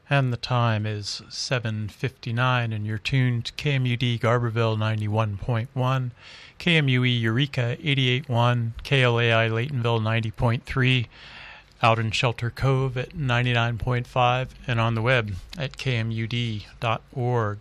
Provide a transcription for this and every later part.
And the time is 7:59, and you're tuned to KMUD Garberville 91.1, KMUE Eureka 88.1, KLAI Laytonville 90.3, out in Shelter Cove at 99.5, and on the web at kmud.org.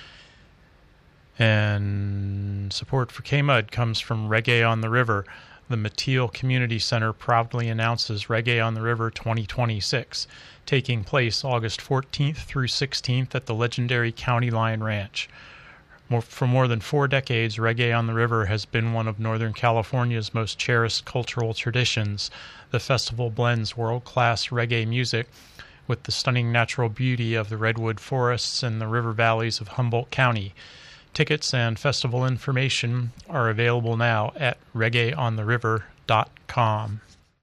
And support for KMUD comes from Reggae on the River. The Mateel Community Center proudly announces Reggae on the River 2026, taking place August 14th through 16th at the legendary County Line Ranch. For more than 4 decades, Reggae on the River has been one of Northern California's most cherished cultural traditions. The festival blends world-class reggae music with the stunning natural beauty of the redwood forests and the river valleys of Humboldt County. Tickets and festival information are available now at reggaeontheriver.com.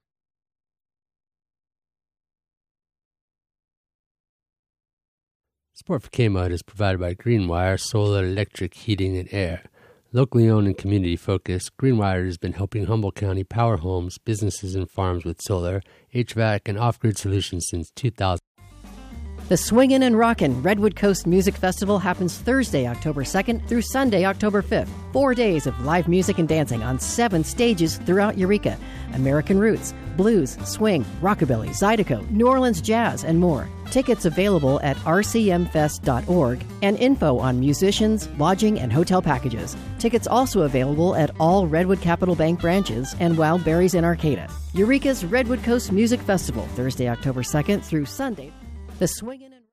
Support for KMUD is provided by Greenwire Solar Electric Heating and Air. Locally owned and community focused, Greenwire has been helping Humboldt County power homes, businesses, and farms with solar, HVAC, and off-grid solutions since 2000. The Swingin' and Rockin' Redwood Coast Music Festival happens Thursday, October 2nd through Sunday, October 5th. 4 days of live music and dancing on 7 stages throughout Eureka. American roots, blues, swing, rockabilly, zydeco, New Orleans jazz, and more. Tickets available at rcmfest.org and info on musicians, lodging, and hotel packages. Tickets also available at all Redwood Capital Bank branches and Wild Berries in Arcata. Eureka's Redwood Coast Music Festival, Thursday, October 2nd through Sunday. The Swingin' and...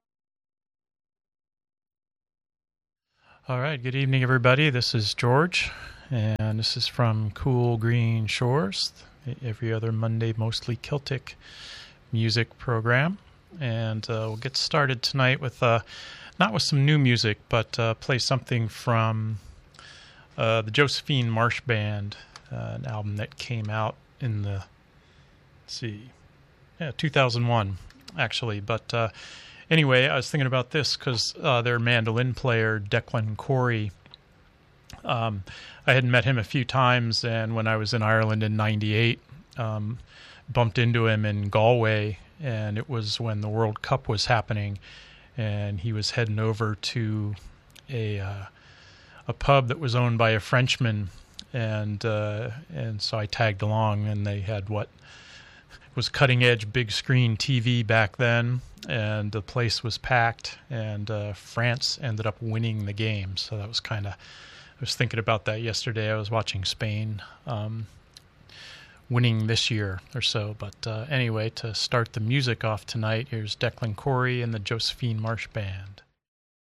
All right, good evening, everybody. This is George, and this is from Cool Green Shores, every other Monday, mostly Celtic music program. And we'll get started tonight with, not with some new music, but play something from the Josephine Marsh Band, an album that came out in the, 2001. Actually, but anyway, I was thinking about this because their mandolin player, Declan Corey, I had met him a few times, and when I was in Ireland in 98, bumped into him in Galway, and it was when the World Cup was happening, and he was heading over to a pub that was owned by a Frenchman, and so I tagged along, and they had was cutting-edge big screen TV back then, and the place was packed, and France ended up winning the game. So that was I was thinking about that yesterday. I was watching Spain winning this year or so. But anyway, to start the music off tonight, here's Declan Corey and the Josephine Marsh Band.